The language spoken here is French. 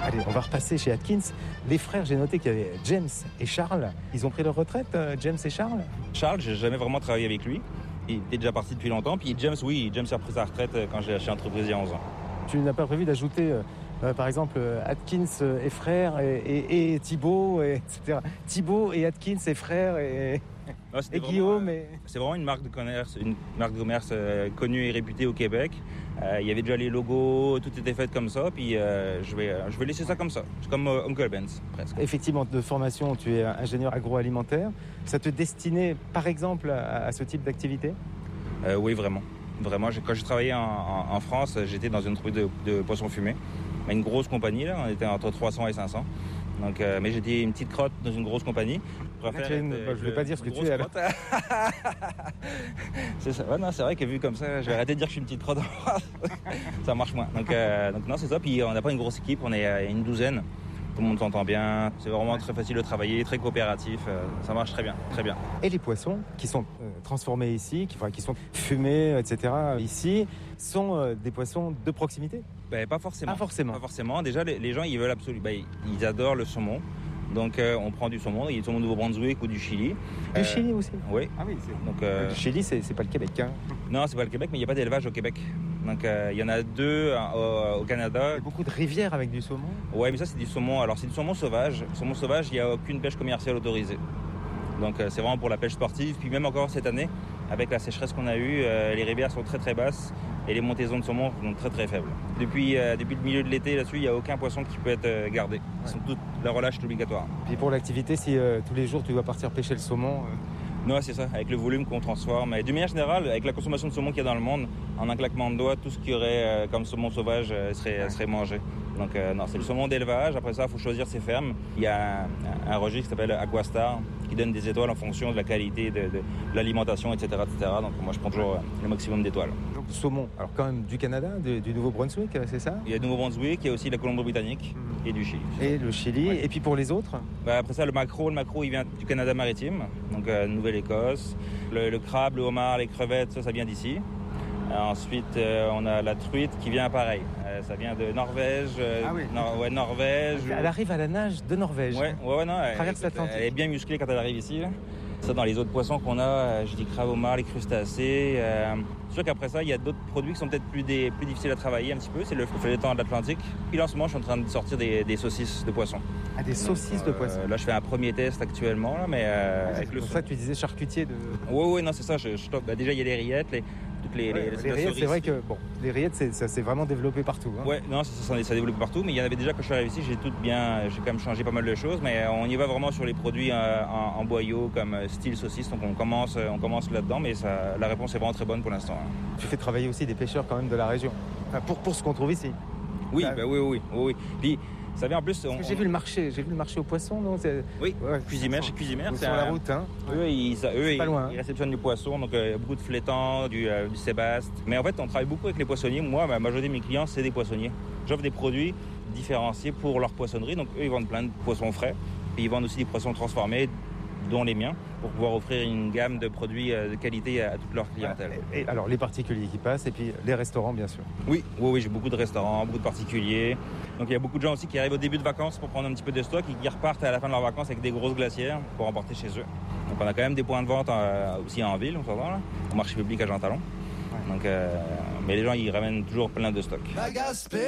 Allez, on va repasser chez Atkins. Les frères, j'ai noté qu'il y avait James et Charles. Ils ont pris leur retraite, James et Charles? Charles, j'ai jamais vraiment travaillé avec lui. Il était déjà parti depuis longtemps. Puis James, oui, James a pris sa retraite quand j'ai acheté l'entreprise il y a 11 ans. Tu n'as pas prévu d'ajouter, par exemple, Atkins et frères et Thibaut, etc. Thibaut et Atkins et frères et Guillaume. C'est vraiment une marque de commerce connue et réputée au Québec. Il y avait déjà les logos, tout était fait comme ça. Puis je vais laisser ça comme ça. C'est comme Uncle Ben's, presque. Effectivement, de formation, tu es ingénieur agroalimentaire. Ça te destinait, par exemple, à ce type d'activité? Oui, vraiment. Vraiment, quand j'ai travaillé en France, j'étais dans une entreprise de poissons fumés. Une grosse compagnie, là, on était entre 300 et 500. Donc, mais j'étais une petite crotte dans une grosse compagnie. Je ne voulais pas dire ce que tu es. C'est ça. Ouais, non, c'est vrai que vu comme ça, je vais arrêter de dire que je suis une petite crotte. Ça marche moins. Donc non, c'est ça. Puis on n'a pas une grosse équipe, on est une douzaine. Tout le monde s'entend bien. C'est vraiment très facile de travailler, très coopératif. Ça marche très bien, très bien. Et les poissons qui sont transformés ici, qui sont fumés, etc. ici, sont des poissons de proximité? Pas forcément. Pas forcément. Pas forcément. Déjà, les gens, ils veulent absolument. Ils adorent le saumon. Donc, on prend du saumon. Il y a du saumon du Nouveau-Brunswick ou du Chili. Du Chili aussi? Oui. Ah oui. Donc, le Chili, c'est pas le Québec, hein? Non, c'est pas le Québec, mais il n'y a pas d'élevage au Québec. Donc, il y en a 2 au Canada. Il y a beaucoup de rivières avec du saumon? Oui, mais ça, c'est du saumon. Alors, c'est du saumon sauvage. Le saumon sauvage, il n'y a aucune pêche commerciale autorisée. Donc, c'est vraiment pour la pêche sportive. Puis même encore cette année, avec la sécheresse qu'on a eue, les rivières sont très, très basses. Et les montaisons de saumon sont très très faibles. Depuis le milieu de l'été, là-dessus, il n'y a aucun poisson qui peut être gardé. La relâche est obligatoire. Puis pour l'activité, si tous les jours tu dois partir pêcher le saumon... Non, c'est ça, avec le volume qu'on transforme. Et d'une manière générale, avec la consommation de saumon qu'il y a dans le monde, en un claquement de doigts, tout ce qu'il y aurait comme saumon sauvage serait mangé. Donc non, c'est le saumon d'élevage. Après ça, il faut choisir ses fermes. Il y a un registre qui s'appelle Aquastar, qui donne des étoiles en fonction de la qualité de l'alimentation, etc., etc. Donc moi, je prends toujours le maximum d'étoiles. Donc le saumon, alors quand même du Canada, du Nouveau-Brunswick, c'est ça? Il y a du Nouveau-Brunswick, il y a aussi la Colombie-Britannique et du Chili. Et le Chili, ouais. Et puis pour les autres? Après ça, le maquereau, il vient du Canada maritime, donc Nouvelle-Écosse. Le crabe, le homard, les crevettes, ça vient d'ici. Ensuite, on a la truite qui vient pareil. Ça vient de Norvège. Ah oui. Norvège. Elle arrive à la nage de Norvège. Ouais, non. Traverse l'Atlantique. Elle est bien musclée quand elle arrive ici, là. Ça, dans les autres poissons qu'on a, je dis crabe, homard, les crustacés. C'est sûr qu'après ça, il y a d'autres produits qui sont peut-être plus difficiles à travailler un petit peu. C'est le feuilleton de l'Atlantique. Puis là, en ce moment, je suis en train de sortir des saucisses de poisson. Ah, des saucisses de poisson. Là, je fais un premier test actuellement, là, mais avec c'est pour ça que tu disais charcutier de... Oui, non, c'est ça. Déjà, il y a les rillettes, toutes les rillettes, c'est vrai que les rillettes, ça s'est vraiment développé partout. Hein. Ouais, non, ça s'est développé partout, mais il y en avait déjà quand je suis arrivé ici, j'ai quand même changé pas mal de choses, mais on y va vraiment sur les produits en boyau comme style saucisse, donc on commence là-dedans, mais la réponse est vraiment très bonne pour l'instant. Hein. Tu fais travailler aussi des pêcheurs quand même de la région, enfin, pour ce qu'on trouve ici. Oui, oui. Puis ça vient en plus. J'ai vu le marché aux poissons, non? Oui, ouais, Cuisimère. C'est sur la route, hein. Eux, ils loin, réceptionnent du poisson, donc beaucoup de flétans, du sébaste. Mais en fait, on travaille beaucoup avec les poissonniers. Moi, la majorité de mes clients, c'est des poissonniers. J'offre des produits différenciés pour leur poissonnerie. Donc eux, ils vendent plein de poissons frais. Puis ils vendent aussi des poissons transformés, dont les miens, pour pouvoir offrir une gamme de produits de qualité à toute leur clientèle. Et alors, les particuliers qui passent, et puis les restaurants, bien sûr. Oui, j'ai beaucoup de restaurants, beaucoup de particuliers. Donc, il y a beaucoup de gens aussi qui arrivent au début de vacances pour prendre un petit peu de stock et qui repartent à la fin de leurs vacances avec des grosses glacières pour emporter chez eux. Donc, on a quand même des points de vente aussi en ville, on s'entend là, au marché public à Jean Talon. Ouais. Donc, mais les gens, ils ramènent toujours plein de stock.